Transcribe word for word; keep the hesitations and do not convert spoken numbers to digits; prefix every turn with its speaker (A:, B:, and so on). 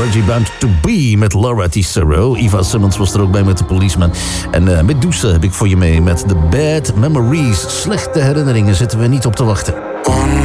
A: Reggie Bound to Be met Laura Tesoro. Eva Simmons was er ook bij met de Policeman. En uh, Medusa heb ik voor je mee met The Bad Memories. Slechte herinneringen zitten we niet op te wachten.